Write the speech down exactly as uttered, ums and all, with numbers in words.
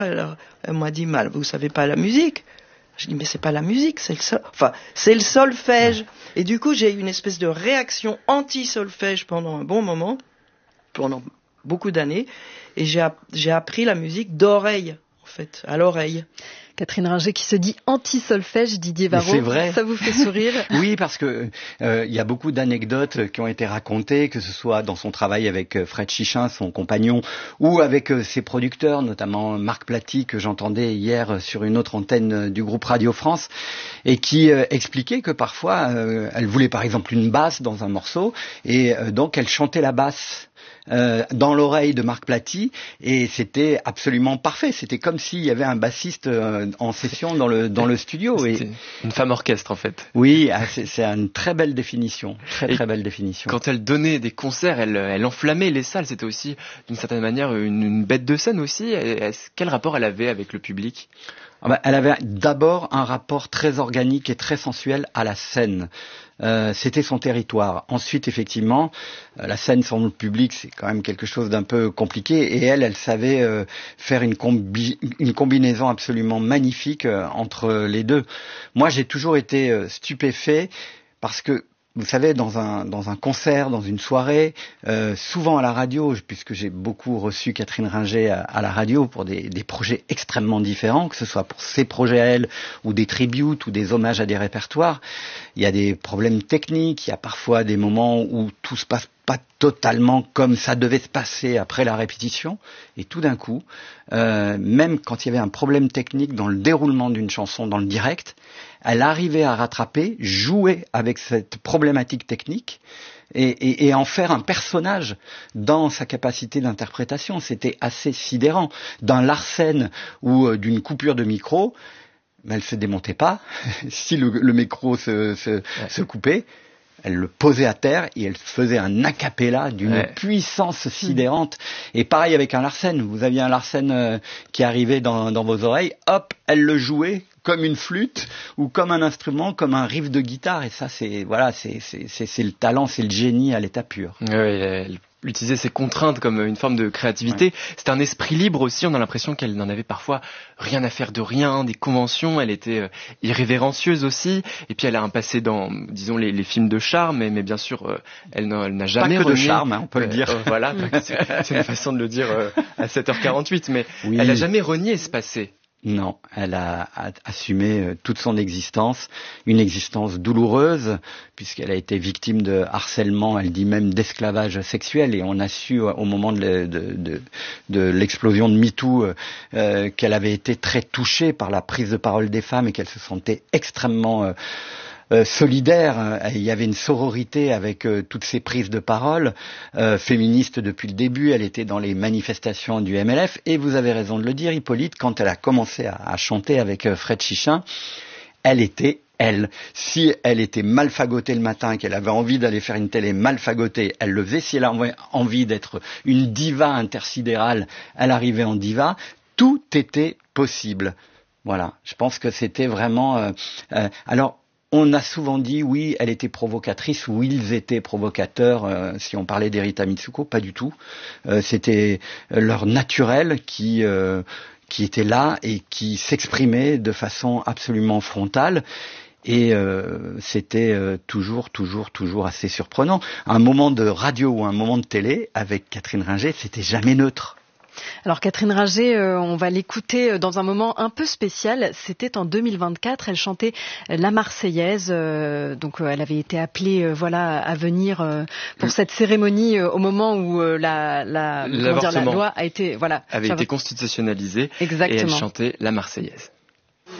Alors, elle m'a dit, mal, vous savez pas la musique? Je dis, mais c'est pas la musique, c'est le sol... enfin, c'est le solfège. Et du coup, j'ai eu une espèce de réaction anti-solfège pendant un bon moment, pendant beaucoup d'années, et j'ai, app- j'ai appris la musique d'oreille, en fait, à l'oreille. Catherine Ringer qui se dit anti-solfège, Didier Mais Varro, c'est vrai. ça vous fait sourire? Oui, parce que euh, il y a beaucoup d'anecdotes qui ont été racontées, que ce soit dans son travail avec euh, Fred Chichin, son compagnon, ou avec euh, ses producteurs, notamment Marc Platy, que j'entendais hier sur une autre antenne euh, du groupe Radio France, et qui euh, expliquait que parfois, euh, elle voulait par exemple une basse dans un morceau, et euh, donc elle chantait la basse Euh, dans l'oreille de Marc Platy, et c'était absolument parfait. C'était comme s'il y avait un bassiste euh, en session dans le dans le studio. C'était Et une femme orchestre en fait. oui, ah, c'est, c'est une très belle définition, très Et très belle définition. Quand elle donnait des concerts, elle, elle enflammait les salles. C'était aussi d'une certaine manière une, une bête de scène aussi. Est-ce, quel rapport elle avait avec le public? Ah bah, elle avait d'abord un rapport très organique et très sensuel à la scène. Euh, c'était son territoire. Ensuite, effectivement, euh, la scène sans le public, c'est quand même quelque chose d'un peu compliqué. Et elle, elle savait euh, faire une, combi- une combinaison absolument magnifique euh, entre les deux. Moi, j'ai toujours été euh, stupéfait parce que, vous savez, dans un dans un concert, dans une soirée, euh, souvent à la radio, puisque j'ai beaucoup reçu Catherine Ringer à, à la radio pour des, des projets extrêmement différents, que ce soit pour ses projets à elle, ou des tributes, ou des hommages à des répertoires, il y a des problèmes techniques, il y a parfois des moments où tout se passe pas totalement comme ça devait se passer après la répétition, et tout d'un coup, euh, même quand il y avait un problème technique dans le déroulement d'une chanson dans le direct, elle arrivait à rattraper, jouer avec cette problématique technique et, et, et en faire un personnage dans sa capacité d'interprétation. C'était assez sidérant. Dans Larsen ou euh, d'une coupure de micro, ben, elle se démontait pas. Si le, le micro se, se, ouais. se coupait, elle le posait à terre et elle faisait un a cappella d'une ouais. puissance sidérante. Et pareil avec un Larsen. Vous aviez un Larsen euh, qui arrivait dans, dans vos oreilles, hop, elle le jouait comme une flûte ou comme un instrument, comme un riff de guitare. Et ça, c'est voilà, c'est c'est c'est, c'est le talent, c'est le génie à l'état pur. Oui, elle utilisait ses contraintes comme une forme de créativité. Ouais. C'était un esprit libre aussi. On a l'impression qu'elle n'en avait parfois rien à faire de rien, des conventions. Elle était euh, irrévérencieuse aussi. Et puis elle a un passé dans, disons, les, les films de charme. Mais, mais bien sûr, euh, elle, n'a, elle n'a jamais pas que renié. de charme, hein, on peut euh, le dire. Euh, voilà, c'est, c'est une façon de le dire euh, à sept heures quarante-huit. Mais oui. Elle n'a jamais renié ce passé. Non, elle a, a assumé toute son existence, une existence douloureuse, puisqu'elle a été victime de harcèlement, elle dit même d'esclavage sexuel, et on a su au moment de, de, de, de l'explosion de MeToo euh, qu'elle avait été très touchée par la prise de parole des femmes et qu'elle se sentait extrêmement euh, Euh, solidaire. Il y avait une sororité avec euh, toutes ces prises de parole, euh, féministes depuis le début. Elle était dans les manifestations du M L F, et vous avez raison de le dire, Hippolyte, quand elle a commencé à, à chanter avec euh, Fred Chichin, elle était elle. Si elle était mal fagotée le matin, qu'elle avait envie d'aller faire une télé mal fagotée, elle le faisait. Si elle avait envie d'être une diva intersidérale, elle arrivait en diva. Tout était possible. Voilà, je pense que c'était vraiment... Euh, euh, alors, on a souvent dit, oui, elle était provocatrice, ou ils étaient provocateurs, euh, si on parlait d'Erita Mitsuko, pas du tout. Euh, c'était leur naturel qui, euh, qui était là et qui s'exprimait de façon absolument frontale. Et euh, c'était euh, toujours, toujours, toujours assez surprenant. Un moment de radio ou un moment de télé, avec Catherine Ringer, c'était jamais neutre. Alors Catherine Ringer, euh, on va l'écouter dans un moment un peu spécial. C'était en deux mille vingt-quatre. Elle chantait la Marseillaise. Euh, donc euh, elle avait été appelée, euh, voilà, à venir euh, pour mmh. cette cérémonie euh, au moment où euh, la, la, comment dire, la loi a été, voilà, avait été constitutionnalisée. Exactement. Et elle chantait la Marseillaise.